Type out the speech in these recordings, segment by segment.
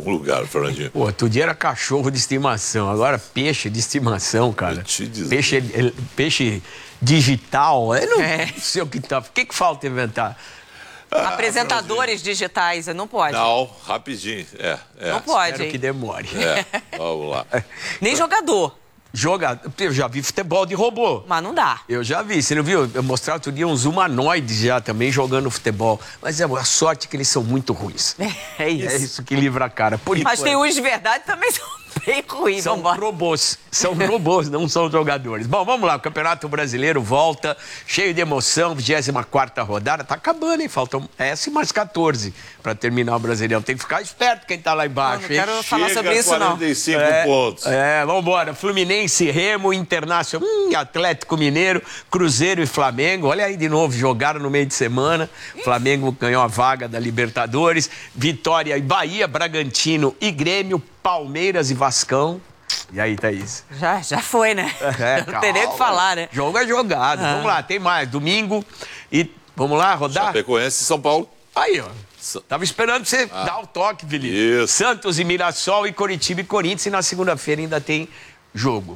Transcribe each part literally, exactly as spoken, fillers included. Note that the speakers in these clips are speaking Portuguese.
algum lugar, Fernandinho. Pô, outro dia era cachorro de estimação, agora peixe de estimação, cara. Eu te dizer. Peixe, peixe digital, eu não é. sei o que tá. O que, que falta inventar? Ah, Apresentadores digitais, não pode. Não, rapidinho. É, é. Não pode. Espero que demore. É, vamos lá. Nem jogador. Jogador. Eu já vi futebol de robô. Mas não dá. Eu já vi. Você não viu? Eu mostrava outro dia uns humanoides já também jogando futebol. Mas é a sorte é que eles são muito ruins. É isso. É isso que livra a cara. Por Mas enquanto. tem uns de verdade também são bem ruins. São Vambora. robôs. São robôs, não são jogadores. Bom, vamos lá. O Campeonato Brasileiro volta, cheio de emoção. vigésima quarta rodada. Tá acabando, hein? Faltam essa e mais quatorze para terminar o Brasileirão. Tem que ficar esperto quem tá lá embaixo, não, não quero hein? falar Chega sobre isso, não. quarenta e cinco É, pontos. É, vambora. Fluminense, Remo, Internacional, hum, Atlético Mineiro, Cruzeiro e Flamengo. Olha aí de novo, jogaram no meio de semana. Flamengo ganhou a vaga da Libertadores. Vitória e Bahia, Bragantino e Grêmio, Palmeiras e Vascão. E aí, Thaís? Já, já foi, né? É, não tem nem o que falar, né? Jogo é jogado. Ah. Vamos lá, tem mais. Domingo e vamos lá, rodar? Chapecoense e São Paulo. Aí, ó. Tava esperando você ah. dar o toque, Felipe. Isso. Santos e Mirassol e Coritiba e Corinthians. E na segunda-feira ainda tem jogo.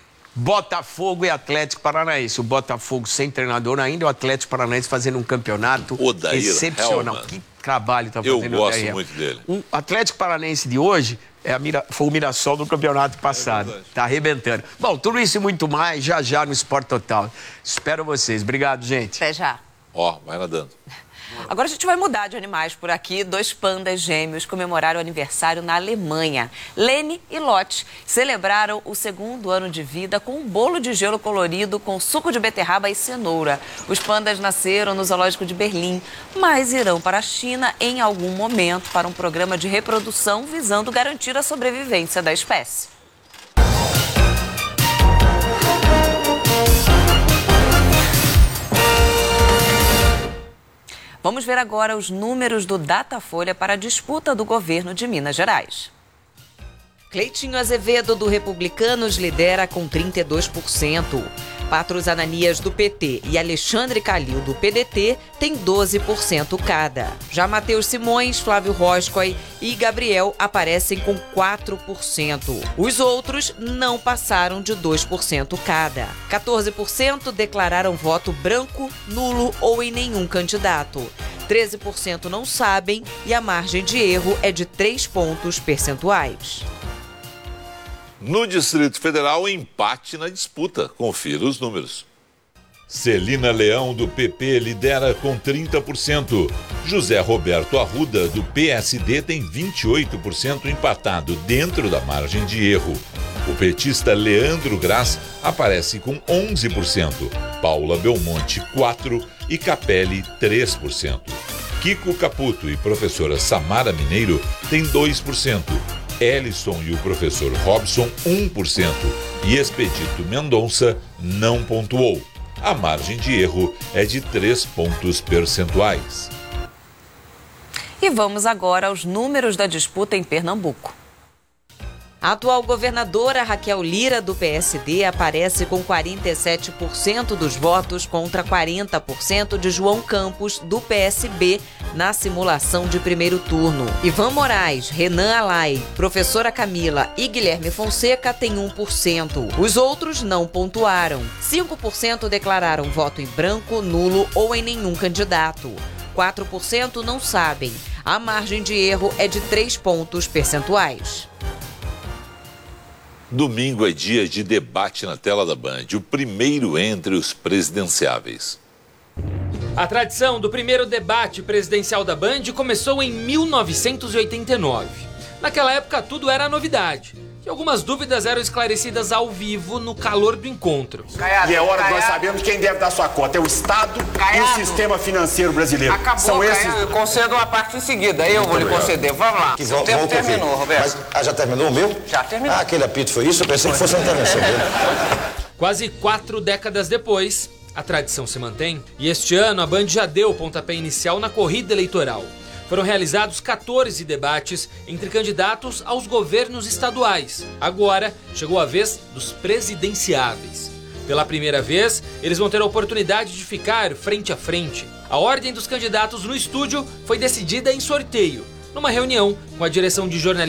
Botafogo e Atlético Paranaense. O Botafogo sem treinador ainda, o Atlético Paranaense fazendo um campeonato Odair excepcional. Hellman. Que trabalho tá Eu fazendo o gosto Odair. muito dele. O Atlético Paranaense de hoje é a Mira... foi o Mirassol do campeonato passado. É tá arrebentando. Bom, tudo isso e muito mais já já no Sport Total. Espero vocês. Obrigado, gente. Até já. Ó, vai nadando. Agora a gente vai mudar de animais por aqui. Dois pandas gêmeos comemoraram o aniversário na Alemanha. Lene e Lotte celebraram o segundo ano de vida com um bolo de gelo colorido com suco de beterraba e cenoura. Os pandas nasceram no Zoológico de Berlim, mas irão para a China em algum momento para um programa de reprodução visando garantir a sobrevivência da espécie. Vamos ver agora os números do Datafolha para a disputa do governo de Minas Gerais. Cleitinho Azevedo, do Republicanos, lidera com trinta e dois por cento. Patros Ananias, do P T, e Alexandre Calil, do P D T, têm doze por cento cada. Já Matheus Simões, Flávio Roscoe e Gabriel aparecem com quatro por cento. Os outros não passaram de dois por cento cada. quatorze por cento declararam voto branco, nulo ou em nenhum candidato. treze por cento não sabem e a margem de erro é de três pontos percentuais. No Distrito Federal, empate na disputa. Confira os números. Celina Leão, do P P, lidera com trinta por cento. José Roberto Arruda, do P S D, tem vinte e oito por cento, empatado dentro da margem de erro. O petista Leandro Graz aparece com onze por cento. Paula Belmonte, quatro por cento e Capelli, três por cento. Kiko Caputo e professora Samara Mineiro têm dois por cento. Ellison e o professor Robson, um por cento. E Expedito Mendonça não pontuou. A margem de erro é de três pontos percentuais. E vamos agora aos números da disputa em Pernambuco. A atual governadora Raquel Lira, do P S D, aparece com quarenta e sete por cento dos votos contra quarenta por cento de João Campos, do P S B, na simulação de primeiro turno. Ivan Moraes, Renan Alay, professora Camila e Guilherme Fonseca têm um por cento. Os outros não pontuaram. cinco por cento declararam voto em branco, nulo ou em nenhum candidato. quatro por cento não sabem. A margem de erro é de três pontos percentuais. Domingo é dia de debate na tela da Band, o primeiro entre os presidenciáveis. A tradição do primeiro debate presidencial da Band começou em mil novecentos e oitenta e nove. Naquela época tudo era novidade e algumas dúvidas eram esclarecidas ao vivo no calor do encontro. Caiado, e é hora que nós sabemos quem deve dar sua cota. É o Estado Caiado. E o sistema financeiro brasileiro. Acabou, São esses... Eu concedo uma parte em seguida. Eu vou lhe conceder. Vamos lá. Que o tempo terminou, Roberto. Mas, ah, já terminou o meu? Já terminou. Ah, aquele apito foi isso? Eu pensei que fosse a intervenção dele. Quase quatro décadas depois, a tradição se mantém. E este ano a Band já deu o pontapé inicial na corrida eleitoral. Foram realizados quatorze debates entre candidatos aos governos estaduais. Agora chegou a vez dos presidenciáveis. Pela primeira vez, eles vão ter a oportunidade de ficar frente a frente. A ordem dos candidatos no estúdio foi decidida em sorteio, numa reunião com a direção de jornalismo